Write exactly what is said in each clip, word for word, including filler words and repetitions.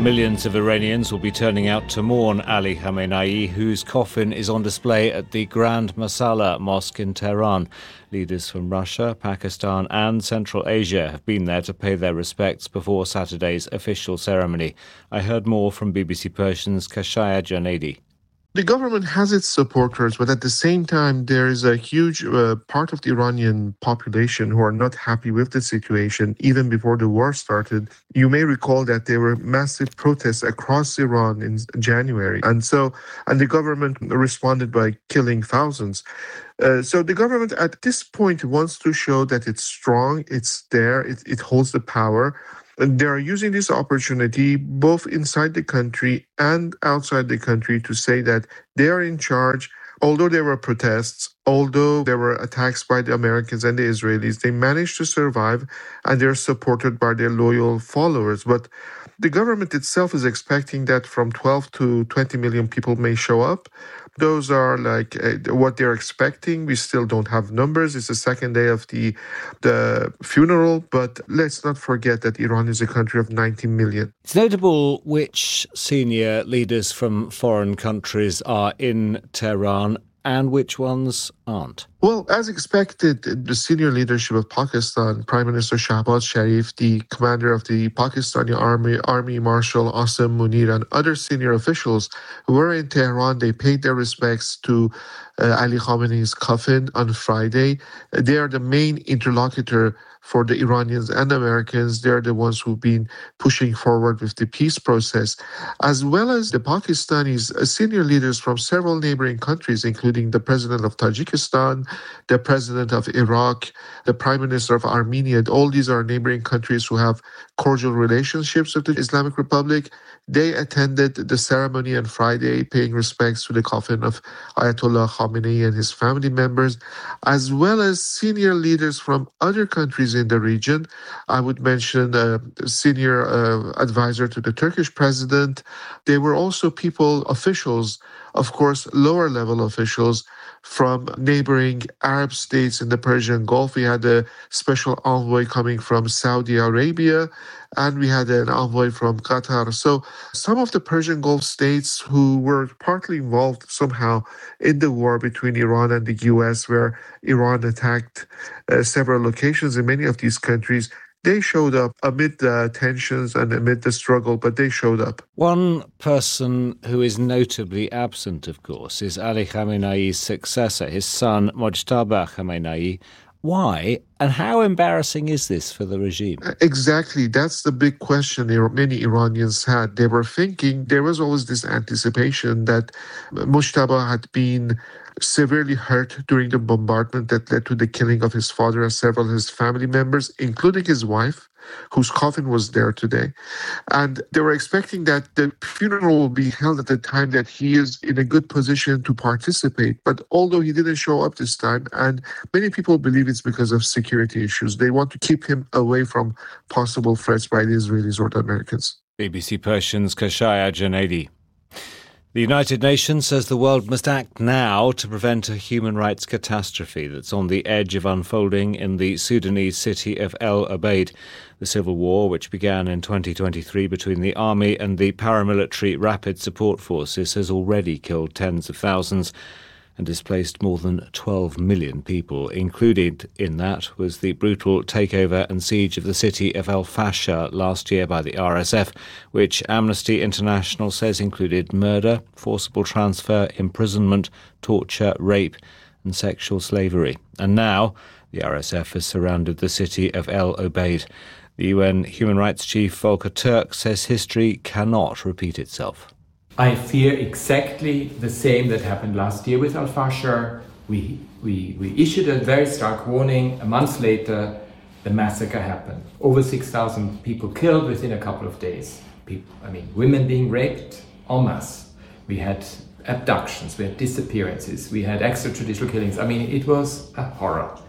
Millions of Iranians will be turning out to mourn Ali Khamenei, whose coffin is on display at the Grand Masala Mosque in Tehran. Leaders from Russia, Pakistan and Central Asia have been there to pay their respects before Saturday's official ceremony. I heard more from B B C Persian's Kashaya Janedi. The government has its supporters, but at the same time, there is a huge uh, part of the Iranian population who are not happy with the situation, even before the war started. You may recall that there were massive protests across Iran in January, and so, and the government responded by killing thousands. Uh, so the government at this point wants to show that it's strong, it's there, it, it holds the power. And they are using this opportunity both inside the country and outside the country to say that they are in charge. Although there were protests, although there were attacks by the Americans and the Israelis, they managed to survive and they're supported by their loyal followers. But the government itself is expecting that from twelve to twenty million people may show up. Those are like uh, what they're expecting. We still don't have numbers. It's the second day of the the funeral, but let's not forget that Iran is a country of ninety million. It's notable which senior leaders from foreign countries are in Tehran and which ones aren't. Well, as expected, the senior leadership of Pakistan, Prime Minister Shahbaz Sharif, the commander of the Pakistani Army, Army Marshal Asim Munir, and other senior officials were in Tehran. They paid their respects to uh, Ali Khamenei's coffin on Friday. They are the main interlocutor for the Iranians and Americans. They're the ones who've been pushing forward with the peace process, as well as the Pakistanis, uh, senior leaders from several neighboring countries, including the president of Tajikistan, the president of Iraq, the prime minister of Armenia. All these are neighboring countries who have cordial relationships with the Islamic Republic. They attended the ceremony on Friday, paying respects to the coffin of Ayatollah Khamenei and his family members, as well as senior leaders from other countries in the region. I would mention a senior uh, advisor to the Turkish president. There were also people, officials, of course, lower level officials from neighboring Arab states in the Persian Gulf. We had a special envoy coming from Saudi Arabia, and we had an envoy from Qatar. So some of the Persian Gulf states who were partly involved somehow in the war between Iran and the U S, where Iran attacked uh, several locations in many of these countries, they showed up amid the tensions and amid the struggle, but they showed up. One person who is notably absent, of course, is Ali Khamenei's successor, his son Mojtaba Khamenei. Why and how embarrassing is this for the regime? Exactly. That's the big question many Iranians had. They were thinking, there was always this anticipation that Mojtaba had been severely hurt during the bombardment that led to the killing of his father and several of his family members, including his wife, whose coffin was there today. And they were expecting that the funeral will be held at the time that he is in a good position to participate. But although he didn't show up this time, and many people believe it's because of security issues, they want to keep him away from possible threats by the Israelis or the Americans. B B C Persian's Kashaya Janedi. The United Nations says the world must act now to prevent a human rights catastrophe that's on the edge of unfolding in the Sudanese city of El Obeid. The civil war, which began in twenty twenty-three between the army and the paramilitary Rapid Support Forces, has already killed tens of thousands and displaced more than twelve million people. Included in that was the brutal takeover and siege of the city of El Fasher last year by the R S F, which Amnesty International says included murder, forcible transfer, imprisonment, torture, rape and sexual slavery. And now the R S F has surrounded the city of El Obeid. The U N Human Rights Chief Volker Turk says history cannot repeat itself. I fear exactly the same that happened last year with Al Fasher. We, we, we issued a very stark warning. A month later, the massacre happened. Over six thousand people killed within a couple of days. People, I mean, women being raped en masse. We had abductions, we had disappearances, we had extrajudicial killings. I mean, it was a horror.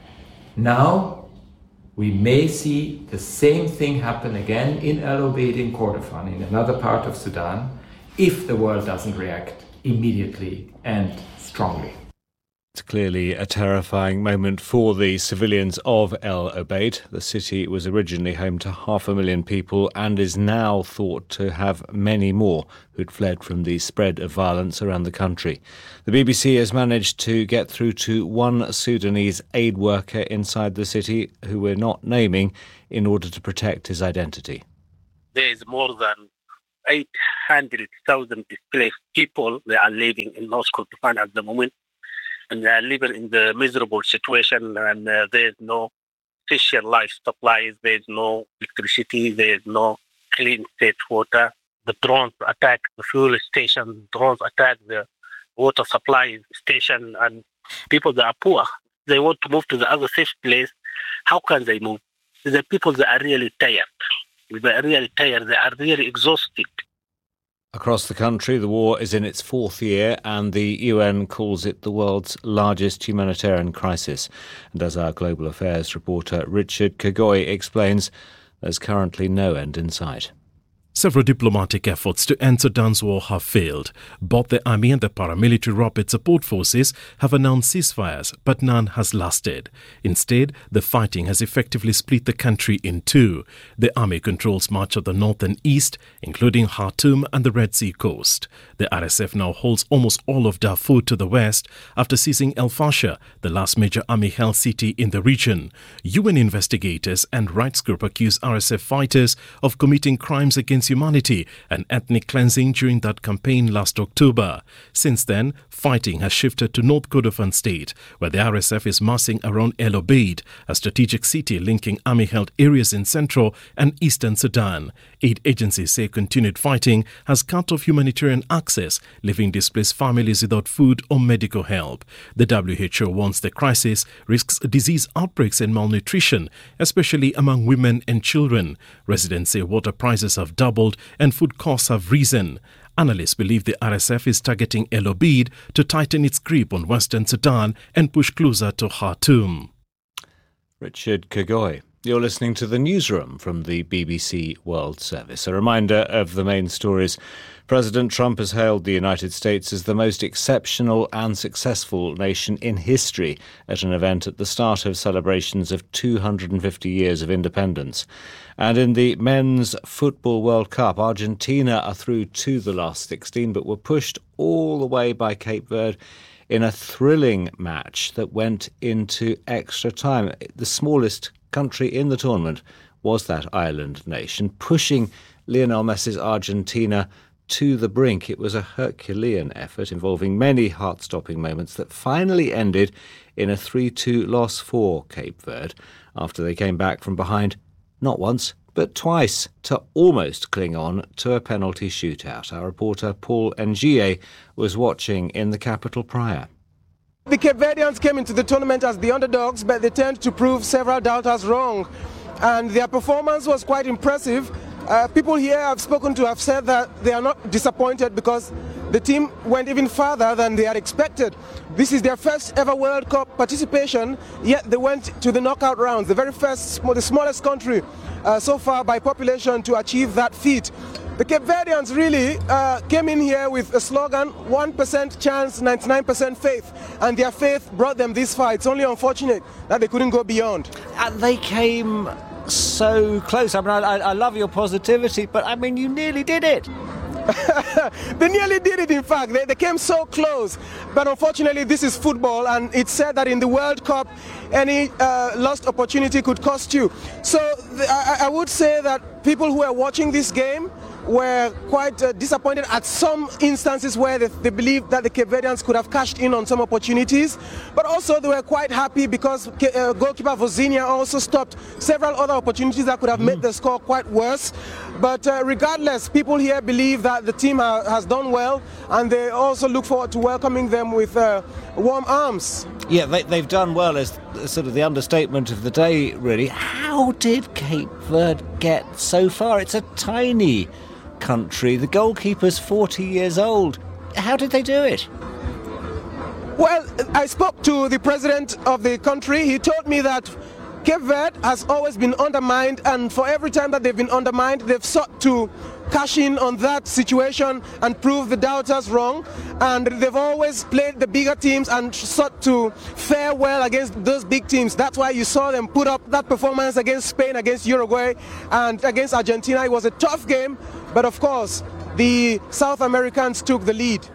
Now, we may see the same thing happen again in El Obeid in Kordofan, in another part of Sudan, if the world doesn't react immediately and strongly. It's clearly a terrifying moment for the civilians of El Obeid. The city was originally home to half a million people and is now thought to have many more who'd fled from the spread of violence around the country. The B B C has managed to get through to one Sudanese aid worker inside the city who we're not naming in order to protect his identity. There is more than eight hundred thousand displaced people that are living in North Kordofan at the moment. And they are living in the miserable situation, and uh, there's no essential life supplies, there's no electricity, there's no clean, safe water. The drones attack the fuel station, drones attack the water supply station, and people that are poor, they want to move to the other safe place. How can they move? The people that are really tired. They are really tired, they are really exhausted. Across the country, the war is in its fourth year and the U N calls it the world's largest humanitarian crisis. And as our global affairs reporter Richard Kagoi explains, there's currently no end in sight. Several diplomatic efforts to end Sudan's war have failed. Both the army and the paramilitary rapid support forces have announced ceasefires, but none has lasted. Instead, the fighting has effectively split the country in two. The army controls much of the north and east, including Khartoum and the Red Sea coast. The R S F now holds almost all of Darfur to the west after seizing El Fasher, the last major army-held city in the region. U N investigators and rights groups accuse R S F fighters of committing crimes against humanity and ethnic cleansing during that campaign last October. Since then, fighting has shifted to North Kordofan State, where the R S F is massing around El Obeid, a strategic city linking army-held areas in central and eastern Sudan. Aid agencies say continued fighting has cut off humanitarian access, leaving displaced families without food or medical help. The W H O warns the crisis risks disease outbreaks and malnutrition, especially among women and children. Residents say water prices have doubled and food costs have risen. Analysts believe the R S F is targeting El Obeid to tighten its grip on western Sudan and push closer to Khartoum. Richard Kagoi. You're listening to the Newsroom from the B B C World Service. A reminder of the main stories. President Trump has hailed the United States as the most exceptional and successful nation in history at an event at the start of celebrations of two hundred fifty years of independence. And in the Men's Football World Cup, Argentina are through to the last sixteen, but were pushed all the way by Cape Verde in a thrilling match that went into extra time. The smallest country in the tournament was that island nation, pushing Lionel Messi's Argentina to the brink. It was a Herculean effort involving many heart-stopping moments that finally ended in a three two loss for Cape Verde after they came back from behind not once but twice to almost cling on to a penalty shootout. Our reporter Paul Ngie was watching in the capital prior. The Cape Verdeans came into the tournament as the underdogs, but they tend to prove several doubters wrong. And their performance was quite impressive. Uh, people here I've spoken to have said that they are not disappointed because the team went even further than they had expected. This is their first ever World Cup participation, yet they went to the knockout rounds, the very first, the smallest country uh, so far by population to achieve that feat. The Cape Verdeans really uh, came in here with a slogan, one percent chance, ninety-nine percent faith. And their faith brought them this far. It's only unfortunate that they couldn't go beyond. And they came so close. I mean, I, I love your positivity, but I mean, you nearly did it. They nearly did it, in fact. They, they came so close. But unfortunately, this is football, and it's said that in the World Cup, any uh, lost opportunity could cost you. So the, I, I would say that people who are watching this game were quite uh, disappointed at some instances where they, they believed that the Cape Verdeans could have cashed in on some opportunities, but also they were quite happy because uh, goalkeeper Vozinha also stopped several other opportunities that could have mm. made the score quite worse. But uh, regardless, people here believe that the team ha has done well, and they also look forward to welcoming them with uh, warm arms. Yeah, they, they've done well as sort of the understatement of the day, really. How did Cape Verde get so far? It's a tiny country. The goalkeeper's forty years old. How did they do it? Well, I spoke to the president of the country. He told me that Cape Verde has always been undermined, and for every time that they've been undermined, they've sought to cash in on that situation and prove the doubters wrong. And they've always played the bigger teams and sought to fare well against those big teams. That's why you saw them put up that performance against Spain, against Uruguay, and against Argentina. It was a tough game, but of course, the South Americans took the lead.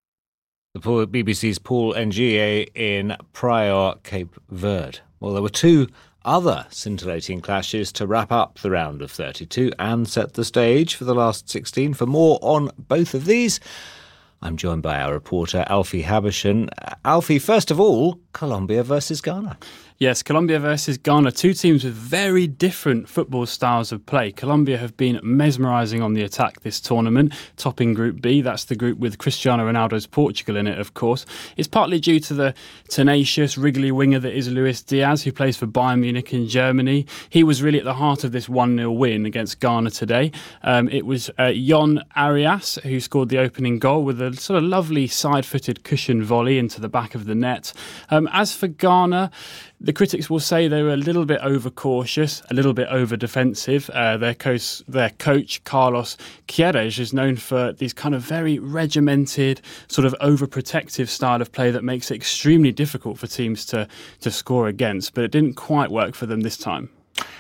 The B B C's Paul Ngie in Praia, Cape Verde. Well, there were two other scintillating clashes to wrap up the round of thirty-two and set the stage for the last sixteen. For more on both of these, I'm joined by our reporter Alfie Habershon. Alfie, first of all, Colombia versus Ghana. Yes, Colombia versus Ghana, two teams with very different football styles of play. Colombia have been mesmerising on the attack this tournament, topping Group B. That's the group with Cristiano Ronaldo's Portugal in it, of course. It's partly due to the tenacious, wriggly winger that is Luis Diaz, who plays for Bayern Munich in Germany. He was really at the heart of this one nil win against Ghana today. Um, it was uh, Jon Arias who scored the opening goal with a sort of lovely side-footed cushion volley into the back of the net. Um, as for Ghana, the critics will say they were a little bit overcautious, a little bit over-defensive. Uh, their, coach, their coach, Carlos Queiroz, is known for these kind of very regimented, sort of overprotective style of play that makes it extremely difficult for teams to, to score against. But it didn't quite work for them this time.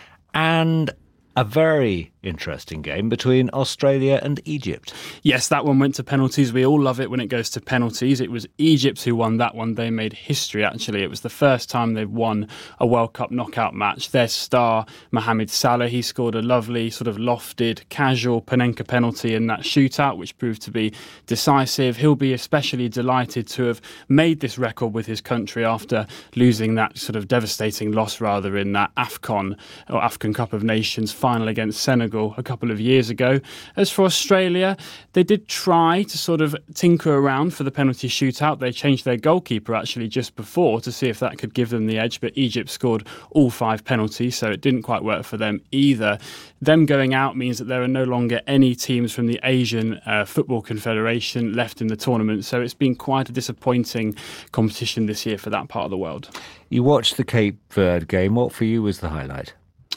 And a very interesting game between Australia and Egypt. Yes, that one went to penalties. We all love it when it goes to penalties. It was Egypt who won that one. They made history, actually. It was the first time they've won a World Cup knockout match. Their star, Mohamed Salah, he scored a lovely sort of lofted, casual Panenka penalty in that shootout, which proved to be decisive. He'll be especially delighted to have made this record with his country after losing that sort of devastating loss, rather, in that AFCON, or African Cup of Nations final against Senegal a couple of years ago. As for Australia, they did try to sort of tinker around for the penalty shootout. They changed their goalkeeper actually just before to see if that could give them the edge, but Egypt scored all five penalties, so it didn't quite work for them either. Them going out means that there are no longer any teams from the Asian uh, Football Confederation left in the tournament, so it's been quite a disappointing competition this year for that part of the world. You watched the Cape Verde game. What for you was the highlight?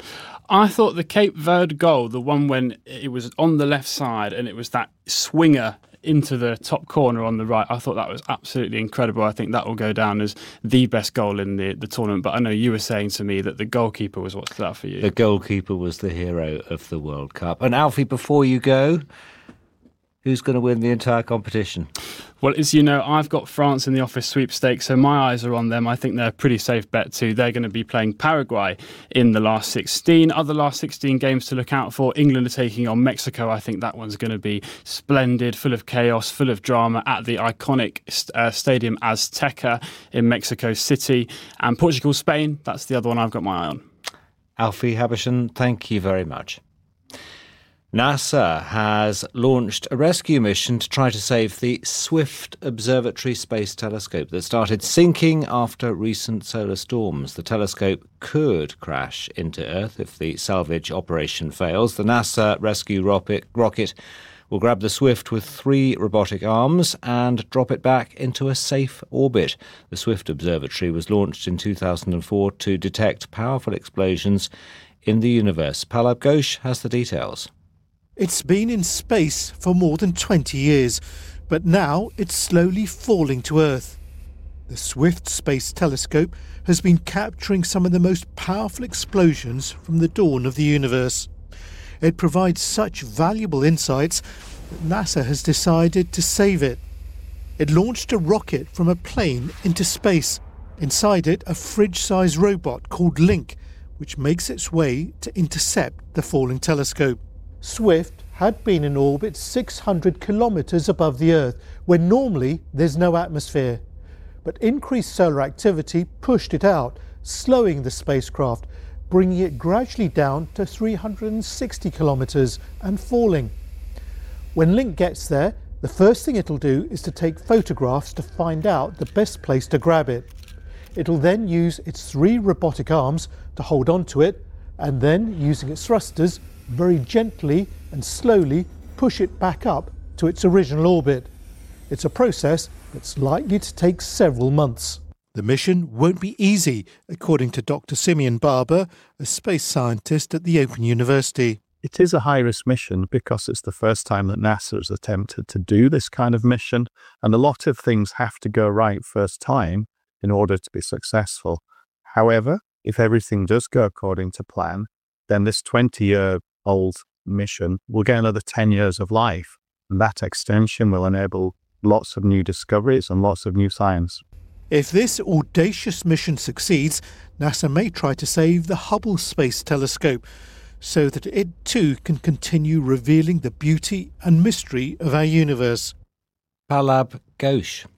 I thought the Cape Verde goal, the one when it was on the left side and it was that swinger into the top corner on the right, I thought that was absolutely incredible. I think that will go down as the best goal in the, the tournament. But I know you were saying to me that the goalkeeper was what stood out for you. The goalkeeper was the hero of the World Cup. And Alfie, before you go, who's going to win the entire competition? Well, as you know, I've got France in the office sweepstakes, so my eyes are on them. I think they're a pretty safe bet too. They're going to be playing Paraguay in the last sixteen. Other last sixteen games to look out for. England are taking on Mexico. I think that one's going to be splendid, full of chaos, full of drama at the iconic uh, Stadium Azteca in Mexico City. And Portugal-Spain, that's the other one I've got my eye on. Alfie Habershon, thank you very much. NASA has launched a rescue mission to try to save the Swift Observatory Space Telescope that started sinking after recent solar storms. The telescope could crash into Earth if the salvage operation fails. The NASA rescue rocket, rocket will grab the Swift with three robotic arms and drop it back into a safe orbit. The Swift Observatory was launched in two thousand four to detect powerful explosions in the universe. Palab Ghosh has the details. It's been in space for more than twenty years, but now it's slowly falling to Earth. The Swift Space Telescope has been capturing some of the most powerful explosions from the dawn of the universe. It provides such valuable insights that NASA has decided to save it. It launched a rocket from a plane into space. Inside it, a fridge-sized robot called Link, which makes its way to intercept the falling telescope. Swift had been in orbit six hundred kilometres above the Earth, where normally there's no atmosphere. But increased solar activity pushed it out, slowing the spacecraft, bringing it gradually down to three hundred sixty kilometres and falling. When Link gets there, the first thing it'll do is to take photographs to find out the best place to grab it. It'll then use its three robotic arms to hold onto it, and then, using its thrusters, very gently and slowly push it back up to its original orbit. It's a process that's likely to take several months. The mission won't be easy, according to Doctor Simeon Barber, a space scientist at the Open University. It is a high-risk mission because it's the first time that NASA has attempted to do this kind of mission, and a lot of things have to go right first time in order to be successful. However, if everything does go according to plan, then this twenty-year-old mission will get another ten years of life, and that extension will enable lots of new discoveries and lots of new science. If this audacious mission succeeds, NASA may try to save the Hubble Space Telescope so that it too can continue revealing the beauty and mystery of our universe. Pallab Ghosh.